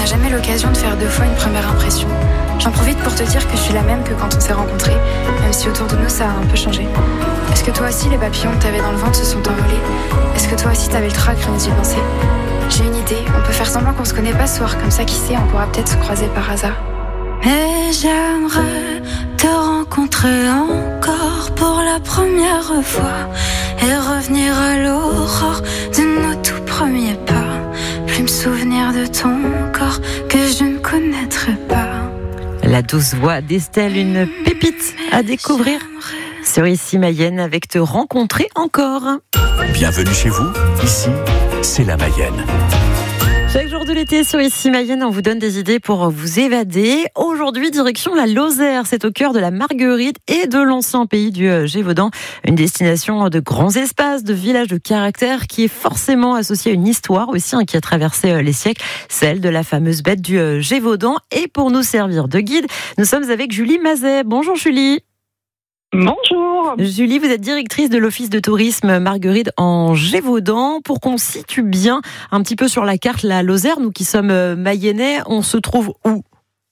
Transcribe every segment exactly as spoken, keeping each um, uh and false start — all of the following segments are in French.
jamais l'occasion de faire deux fois une première impression. J'en profite pour te dire que je suis la même que quand on s'est rencontrés, même si autour de nous ça a un peu changé. Est-ce que toi aussi les papillons que t'avais dans le ventre se sont envolés? Est-ce que toi aussi t'avais le trac, rien d'y penser? J'ai une idée, on peut faire semblant qu'on se connaît pas ce soir, comme ça qui sait, on pourra peut-être se croiser par hasard. Et j'aimerais te rencontrer encore pour la première fois et revenir à l'aurore de nos tout premiers pas. Plus me souvenir de ton corps que je ne connaîtrai pas. La douce voix d'Estelle, une pépite à découvrir sur Ici Mayenne avec Te rencontrer encore. Bienvenue chez vous, ici c'est la Mayenne. Chaque jour de l'été sur Ici Mayenne, on vous donne des idées pour vous évader. Aujourd'hui, direction la Lozère. C'est au cœur de la Marguerite et de l'ancien pays du Gévaudan. Une destination de grands espaces, de villages de caractère qui est forcément associée à une histoire aussi hein, qui a traversé les siècles, celle de la fameuse bête du Gévaudan. Et pour nous servir de guide, nous sommes avec Julie Mazet. Bonjour Julie. Bonjour. Julie, vous êtes directrice de l'Office de tourisme Marguerite en Gévaudan. Pour qu'on situe bien un petit peu sur la carte la Lozère, nous qui sommes mayennais, on se trouve où ?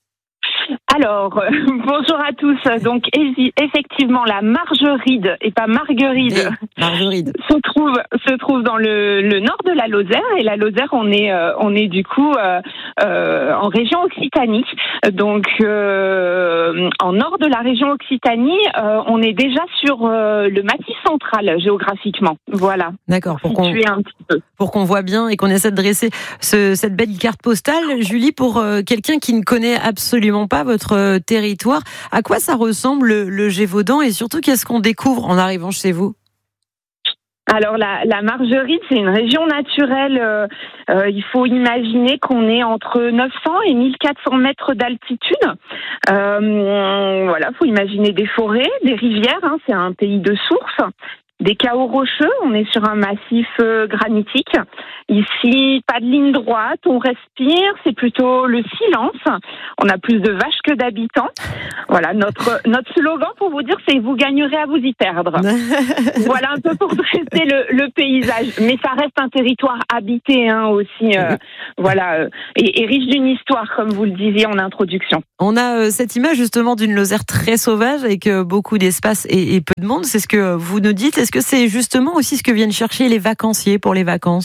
Alors, euh, bonjour à tous. Donc, effectivement, la Margeride, et pas Margueride, et Margeride. se trouve se trouve dans le, le nord de la Lozère. Et la Lozère, on est euh, on est du coup euh, euh, en région Occitanie. Donc, euh, en nord de la région Occitanie, euh, on est déjà sur euh, le Massif central géographiquement. Voilà. D'accord. Pour qu'on un petit peu. pour qu'on voit bien et qu'on essaie de dresser ce, cette belle carte postale, Julie, pour euh, quelqu'un qui ne connaît absolument pas votre territoire, à quoi ça ressemble le, le Gévaudan et surtout qu'est-ce qu'on découvre en arrivant chez vous? Alors la, la Margeride, c'est une région naturelle. Euh, euh, il faut imaginer qu'on est entre neuf cents et mille quatre cents mètres d'altitude. Euh, voilà, faut imaginer des forêts, des rivières. Hein, c'est un pays de sources. Des chaos rocheux, on est sur un massif euh, granitique. Ici, pas de ligne droite, on respire, c'est plutôt le silence. On a plus de vaches que d'habitants. Voilà, notre notre slogan pour vous dire, c'est « Vous gagnerez à vous y perdre ». Voilà un peu pour dresser le, le paysage. Mais ça reste un territoire habité hein, aussi, euh, voilà, euh, et, et riche d'une histoire, comme vous le disiez en introduction. On a euh, cette image justement d'une Lozère très sauvage avec euh, beaucoup d'espace et, et peu de monde. C'est ce que vous nous dites. Est-ce que c'est justement aussi ce que viennent chercher les vacanciers pour les vacances ?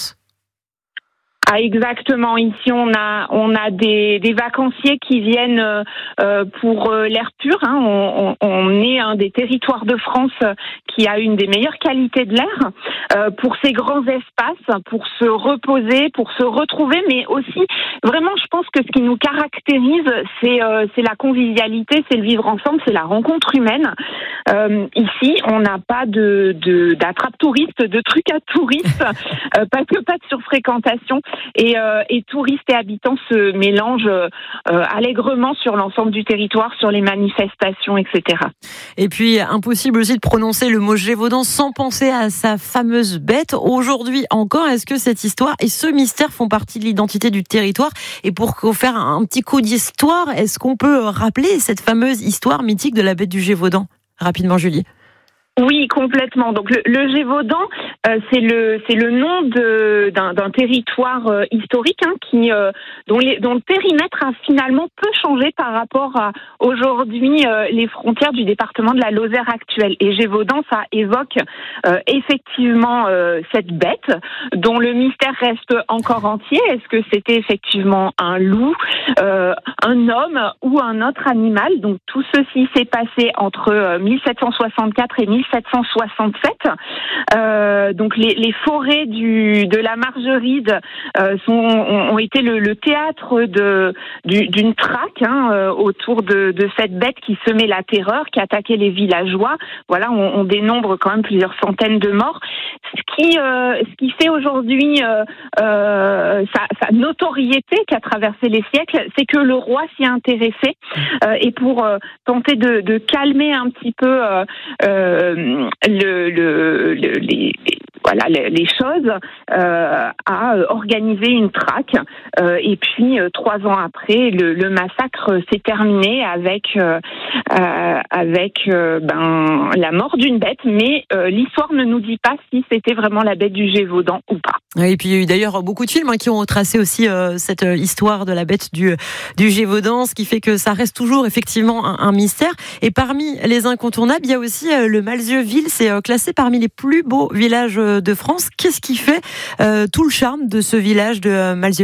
Ah exactement. Ici on a on a des, des vacanciers qui viennent euh, pour euh, l'air pur. Hein. On, on, on est un des territoires de France qui a une des meilleures qualités de l'air euh, pour ces grands espaces, pour se reposer, pour se retrouver, mais aussi vraiment je pense que ce qui nous caractérise c'est euh, c'est la convivialité, c'est le vivre ensemble, c'est la rencontre humaine. Euh, ici on n'a pas de, de d'attrape touristes, de trucs à touristes euh, parce que pas de surfréquentation. Et, euh, et touristes et habitants se mélangent euh, allègrement sur l'ensemble du territoire, sur les manifestations, et cetera. Et puis, impossible aussi de prononcer le mot Gévaudan sans penser à sa fameuse bête. Aujourd'hui encore, est-ce que cette histoire et ce mystère font partie de l'identité du territoire? Et pour faire un petit coup d'histoire, est-ce qu'on peut rappeler cette fameuse histoire mythique de la bête du Gévaudan? Rapidement, Julie. Oui, complètement. Donc le, le Gévaudan, euh, c'est le c'est le nom de d'un, d'un territoire euh, historique hein, qui euh, dont, les, dont le périmètre a finalement peu changé par rapport à aujourd'hui euh, les frontières du département de la Lozère actuelle. Et Gévaudan, ça évoque euh, effectivement euh, cette bête dont le mystère reste encore entier. Est-ce que c'était effectivement un loup, euh, un homme ou un autre animal? Donc tout ceci s'est passé entre euh, mille sept cent soixante-quatre et mille sept cent soixante-sept. Euh, donc les, les forêts du, de la Margeride euh, sont, ont, ont été le, le théâtre de, du, d'une traque hein, euh, autour de, de cette bête qui semait la terreur, qui attaquait les villageois. Voilà, on, on dénombre quand même plusieurs centaines de morts. Ce qui, euh, ce qui fait aujourd'hui euh, euh, sa, sa notoriété qui a traversé les siècles, c'est que le roi s'y est intéressé euh, et pour euh, tenter de, de calmer un petit peu euh, euh, le, le, le, les, voilà, les, les choses, euh, a organisé une traque. Euh, et puis, euh, trois ans après, le, le massacre s'est terminé avec, euh, euh, avec euh, ben, la mort d'une bête. Mais euh, l'histoire ne nous dit pas si c'était vraiment la bête du Gévaudan ou pas. Et puis, il y a eu d'ailleurs beaucoup de films hein, qui ont tracé aussi aussi euh, cette euh, histoire de la bête du, du Gévaudan, ce qui fait que ça reste toujours effectivement un, un mystère. Et parmi les incontournables, il y a aussi euh, le Malzieu-Ville, c'est euh, classé parmi les plus beaux villages euh, de France. Qu'est-ce qui fait euh, tout le charme de ce village de euh, Malzieu-Ville ?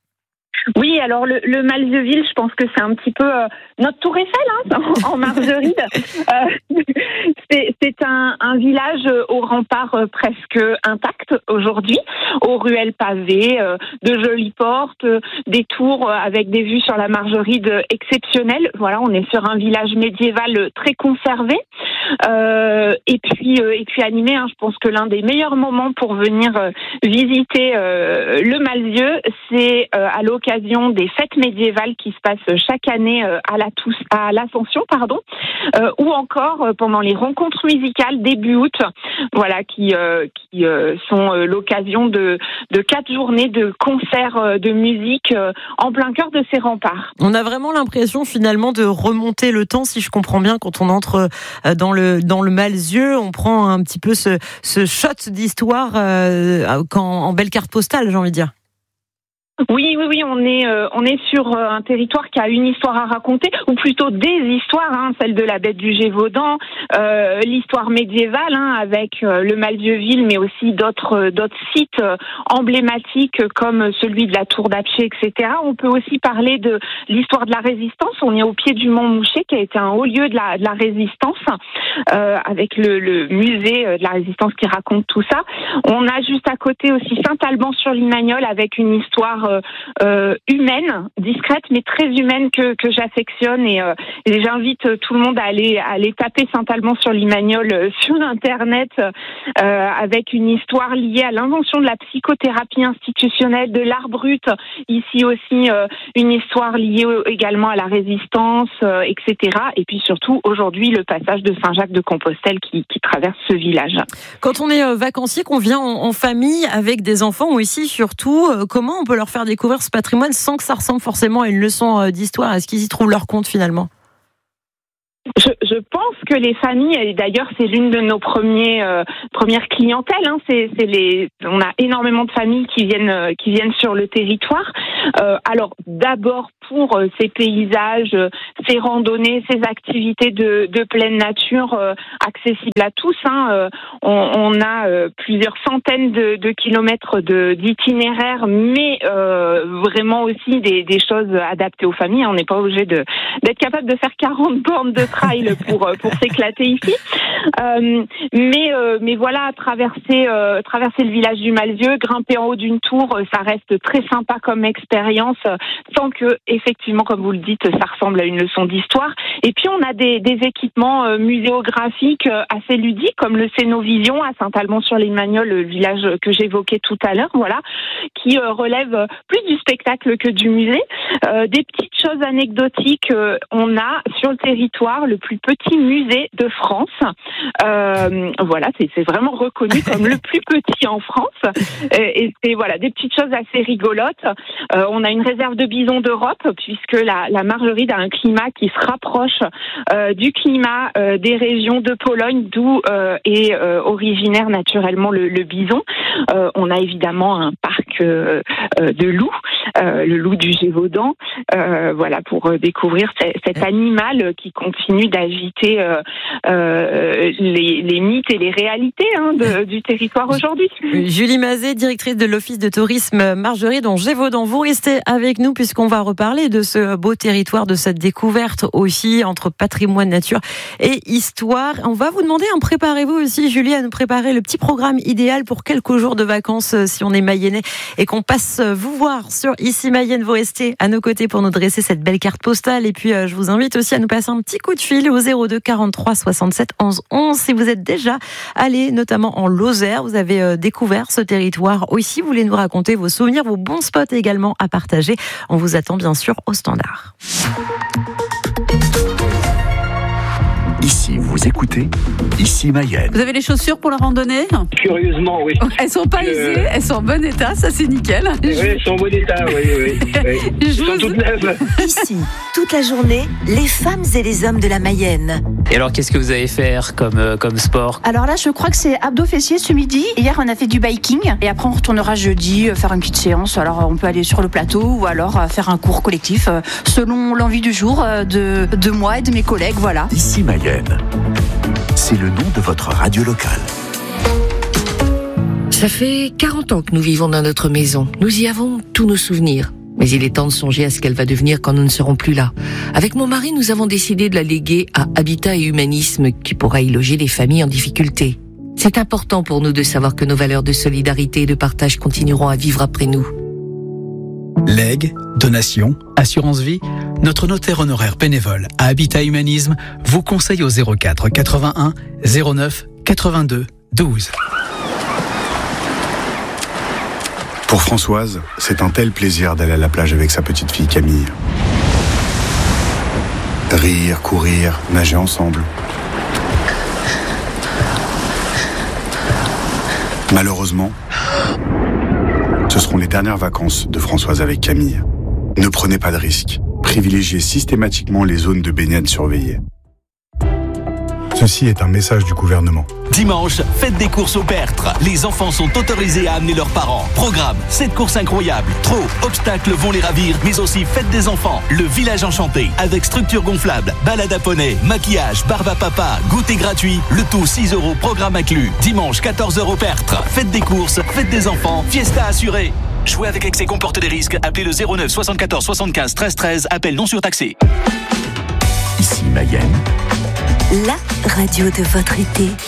Oui, alors le, le Malzieu-Ville, je pense que c'est un petit peu euh, notre Tour Eiffel hein, en, en Margeride. euh, c'est, c'est un, un village aux remparts euh, presque intacts aujourd'hui, aux ruelles pavées, euh, de jolies portes, euh, des tours euh, avec des vues sur la Margeride exceptionnelles. Voilà, on est sur un village médiéval très conservé euh, et puis euh, et puis animé. Hein, je pense que l'un des meilleurs moments pour venir euh, visiter euh, le Malzieu, c'est euh, à l'occasion des fêtes médiévales qui se passent chaque année à la tous, à l'Ascension, pardon, euh, ou encore pendant les rencontres musicales début août, voilà, qui euh, qui euh, sont l'occasion de de quatre journées de concerts de musique en plein cœur de ces remparts. On a vraiment l'impression finalement de remonter le temps, si je comprends bien, quand on entre dans le dans le Malzieu, on prend un petit peu ce ce shot d'histoire euh, quand, en belle carte postale, j'ai envie de dire. Oui, oui, oui, on est euh, on est sur euh, un territoire qui a une histoire à raconter, ou plutôt des histoires, hein, celle de la bête du Gévaudan, euh, l'histoire médiévale, hein, avec euh, le Malzieu-Ville, mais aussi d'autres euh, d'autres sites euh, emblématiques comme celui de la Tour d'Apcher, et cetera. On peut aussi parler de l'histoire de la Résistance. On est au pied du Mont Mouchet, qui a été un haut lieu de la de la Résistance, euh, avec le, le musée de la Résistance qui raconte tout ça. On a juste à côté aussi Saint-Alban-sur-Limagnole, avec une histoire Euh, euh, humaine, discrète, mais très humaine que, que j'affectionne et, euh, et j'invite tout le monde à aller, à aller taper Saint-Alban-sur-Limagnole euh, sur Internet euh, avec une histoire liée à l'invention de la psychothérapie institutionnelle, de l'art brut, ici aussi euh, une histoire liée également à la résistance, euh, et cetera. Et puis surtout aujourd'hui le passage de Saint-Jacques-de-Compostelle qui, qui traverse ce village. Quand on est euh, vacancier, qu'on vient en, en famille avec des enfants ou ici surtout, euh, comment on peut leur faire découvrir ce patrimoine sans que ça ressemble forcément à une leçon d'histoire? Est-ce qu'ils y trouvent leur compte finalement? Je, je pense que les familles, et d'ailleurs c'est l'une de nos premiers, euh, premières clientèles, hein, c'est, c'est les, on a énormément de familles qui viennent, euh, qui viennent sur le territoire. Euh, alors d'abord pour euh, ces paysages, euh, ces randonnées, ces activités de, de pleine nature euh, accessibles à tous. Hein, euh, on, on a euh, plusieurs centaines de, de kilomètres de, d'itinéraires, mais euh, vraiment aussi des, des choses adaptées aux familles. On n'est pas obligé de, d'être capable de faire quarante bornes de trail pour pour s'éclater ici, euh, mais euh, mais voilà, traverser euh, traverser le village du Malzieu, grimper en haut d'une tour, ça reste très sympa comme expérience, sans que effectivement, comme vous le dites, ça ressemble à une leçon d'histoire. Et puis on a des des équipements euh, muséographiques euh, assez ludiques, comme le Cénovision à Saint-Alban-sur-Limagnole, le village que j'évoquais tout à l'heure, voilà, qui euh, relève plus du spectacle que du musée. Euh, des petites choses anecdotiques, euh, on a sur le territoire le plus petit musée de France. Euh, voilà, c'est, c'est vraiment reconnu comme le plus petit en France. Et, et c'est voilà des petites choses assez rigolotes. Euh, on a une réserve de bisons d'Europe puisque la, la Margeride a un climat qui se rapproche euh, du climat euh, des régions de Pologne, d'où euh, est euh, originaire naturellement le, le bison. Euh, on a évidemment un parc euh, euh, de loups, euh, le loup du Gévaudan. Euh, voilà pour euh, découvrir c- cet animal qui continue d'agiter euh, euh, les, les mythes et les réalités hein, de, du territoire aujourd'hui. Julie Mazet, directrice de l'Office de tourisme Margeride en Gévaudan. Vous restez avec nous puisqu'on va reparler de ce beau territoire, de cette découverte aussi entre patrimoine, nature et histoire. On va vous demander, en préparez-vous aussi, Julie, à nous préparer le petit programme idéal pour quelques jours de vacances si on est mayennais et qu'on passe vous voir sur Ici Mayenne. Vous restez à nos côtés pour nous dresser cette belle carte postale. Et puis, je vous invite aussi à nous passer un petit coup de fil au zéro deux quarante-trois soixante-sept onze onze si vous êtes déjà allé notamment en Lozère, vous avez euh, découvert ce territoire aussi, vous voulez nous raconter vos souvenirs, vos bons spots également à partager. On vous attend bien sûr au standard. Ici, vous écoutez, ici Mayenne. Vous avez les chaussures pour la randonnée ? Curieusement, oui. Elles sont pas usées, elles sont en bon état, ça c'est nickel. Oui, elles sont en bon état, oui, oui. oui. Elles sont vous... toutes neuves. Ici, toute la journée, les femmes et les hommes de la Mayenne. Et alors, qu'est-ce que vous allez faire comme, euh, comme sport ? Alors là, je crois que c'est abdos fessiers ce midi. Hier, on a fait du biking. Et après, on retournera jeudi faire une petite séance. Alors, on peut aller sur le plateau ou alors faire un cours collectif selon l'envie du jour de, de moi et de mes collègues. Voilà. Ici Mayenne. C'est le nom de votre radio locale. Ça fait quarante ans que nous vivons dans notre maison. Nous y avons tous nos souvenirs. Mais il est temps de songer à ce qu'elle va devenir quand nous ne serons plus là. Avec mon mari, nous avons décidé de la léguer à Habitat et Humanisme, qui pourra y loger les familles en difficulté. C'est important pour nous de savoir que nos valeurs de solidarité et de partage continueront à vivre après nous. Legs, donations, assurance vie, notre notaire honoraire bénévole à Habitat Humanisme vous conseille au zéro quatre quatre-vingt-un zéro neuf quatre-vingt-deux douze. Pour Françoise, c'est un tel plaisir d'aller à la plage avec sa petite fille Camille. Rire, courir, nager ensemble. Malheureusement, ce seront les dernières vacances de Françoise avec Camille. Ne prenez pas de risques. Privilégiez systématiquement les zones de baignade surveillées. Ceci est un message du gouvernement. Dimanche, faites des courses au Bertre. Les enfants sont autorisés à amener leurs parents. Programme, cette course incroyable. Trop, obstacles vont les ravir, mais aussi fête des enfants. Le village enchanté, avec structure gonflable, balade à poney, maquillage, barbe à papa, goûter gratuit. Le tout six euros, programme inclus. Dimanche, quatorze heures au Bertre. Faites des courses, fête des enfants, fiesta assurée. Jouer avec excès comporte des risques. Appelez le zéro neuf soixante-quatorze soixante-quinze treize treize. Appel non surtaxé. Ici Mayenne. La radio de votre été.